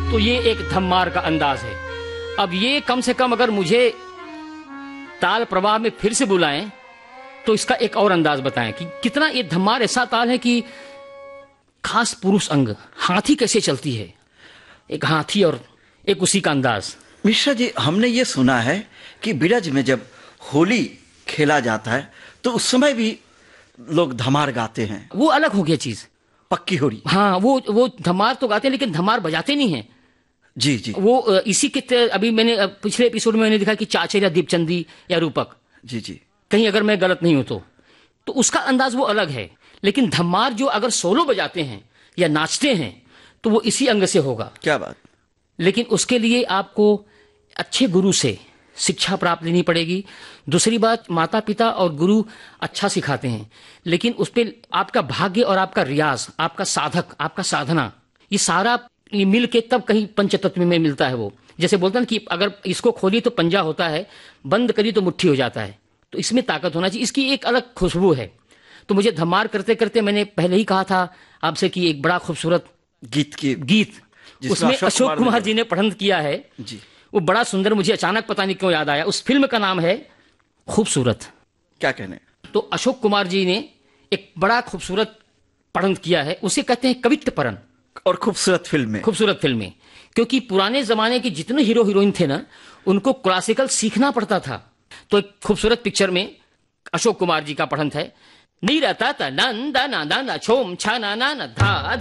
तो ये एक धम्मार का अंदाज है। अब ये कम से कम अगर मुझे ताल प्रवाह में फिर से बुलाएं तो इसका एक और अंदाज बताएं कि कितना ये धम्मार ऐसा ताल है कि खास पुरुष अंग, हाथी कैसे चलती है, एक हाथी और एक उसी का अंदाज। मिश्रा जी, हमने ये सुना है कि बिरज में जब होली खेला जाता है तो उस समय भी लोग धमार गाते हैं। वो अलग हो गया चीज, पक्की होली। हाँ, वो धमार तो गाते हैं लेकिन धमार बजाते नहीं हैं। जी जी। वो इसी के अभी मैंने पिछले एपिसोड में मैंने दिखा कि चाचर या दीपचंदी या रूपक, जी जी, कहीं अगर मैं गलत नहीं हूं तो उसका अंदाज वो अलग है। लेकिन धमार जो अगर सोलो बजाते हैं या नाचते हैं तो वो इसी अंग से होगा। क्या बात। लेकिन उसके लिए आपको अच्छे गुरु से शिक्षा प्राप्त लेनी पड़ेगी। दूसरी बात, माता पिता और गुरु अच्छा सिखाते हैं, लेकिन उस पर आपका भाग्य और आपका रियाज, आपका साधक, आपका साधना, ये सारा मिल के तब कहीं पंचतत्व में मिलता है। वो जैसे बोलते हैं कि अगर इसको खोली तो पंजा होता है, बंद करी तो मुट्ठी हो जाता है। तो इसमें ताकत होना चाहिए, इसकी एक अलग खुशबू है। तो मुझे धमार करते करते मैंने पहले ही कहा था आपसे कि एक बड़ा खूबसूरत गीत उसमें अशोक कुमार जी ने पठन किया है जी। वो बड़ा सुंदर, मुझे अचानक पता नहीं क्यों याद आया। उस फिल्म का नाम है खूबसूरत। क्या कहने। तो अशोक कुमार जी ने एक बड़ा खूबसूरत पठन किया है, उसे कहते हैं कवित्तपरन। और खूबसूरत फिल्में, क्योंकि पुराने जमाने के जितने हीरो हीरोइन थे ना, उनको क्लासिकल सीखना पड़ता था। तो एक खूबसूरत पिक्चर में अशोक कुमार जी का पठन है, नीरता नंदा ना छोम छा ना धा